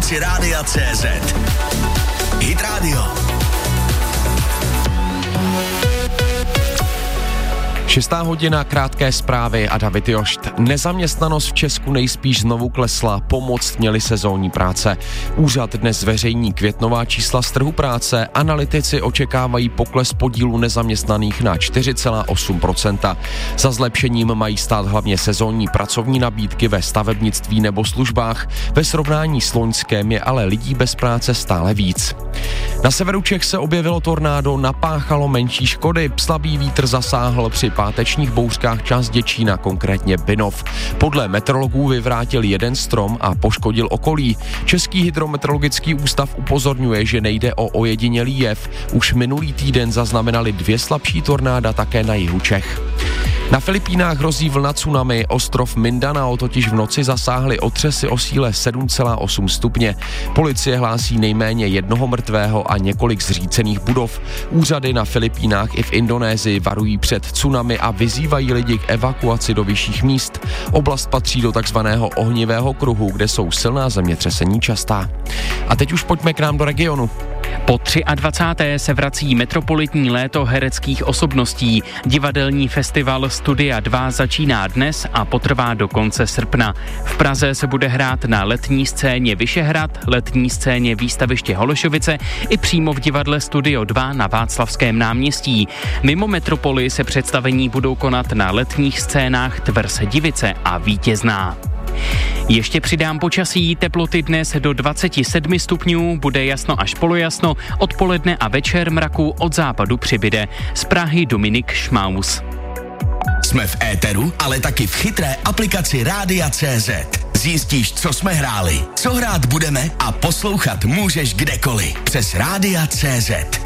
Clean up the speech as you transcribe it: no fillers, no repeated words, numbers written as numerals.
aplikaci Rádia.cz. Hit Radio. 6:00, krátké zprávy a David Jošt. Nezaměstnanost v Česku nejspíš znovu klesla, pomoct měly sezónní práce. Úřad dnes zveřejní květnová čísla z trhu práce, analytici očekávají pokles podílu nezaměstnaných na 4,8%. Za zlepšením mají stát hlavně sezónní pracovní nabídky ve stavebnictví nebo službách. Ve srovnání s loňském je ale lidí bez práce stále víc. Na severu Čech se objevilo tornádo, napáchalo menší škody, slabý vítr zasáhl při pátečních bouřkách část Děčína, konkrétně Binov. Podle meteorologů vyvrátil jeden strom a poškodil okolí. Český hydrometeorologický ústav upozorňuje, že nejde o ojedinělý jev. Už minulý týden zaznamenali 2 slabší tornáda také na jihu Čech. Na Filipínách hrozí vlna tsunami, ostrov Mindanao totiž v noci zasáhly otřesy o síle 7,8 stupně. Policie hlásí nejméně 1 mrtvého a několik zřícených budov. Úřady na Filipínách i v Indonésii varují před tsunami a vyzývají lidi k evakuaci do vyšších míst. Oblast patří do takzvaného ohnivého kruhu, kde jsou silná zemětřesení častá. A teď už pojďme k nám do regionu. Po 23. se vrací metropolitní léto hereckých osobností. Divadelní festival Studia 2 začíná dnes a potrvá do konce srpna. V Praze se bude hrát na letní scéně Vyšehrad, letní scéně Výstaviště Holešovice i přímo v divadle Studio 2 na Václavském náměstí. Mimo metropoli se představení budou konat na letních scénách Tvrz Divice a Vítězná. Ještě přidám počasí, teploty dnes do 27 stupňů, bude jasno až polojasno, odpoledne a večer mraku od západu přibyde. Z Prahy Dominik Šmaus. Jsme v éteru, ale taky v chytré aplikaci Rádia.cz. Zjistíš, co jsme hráli, co hrát budeme a poslouchat můžeš kdekoliv přes Rádia.cz.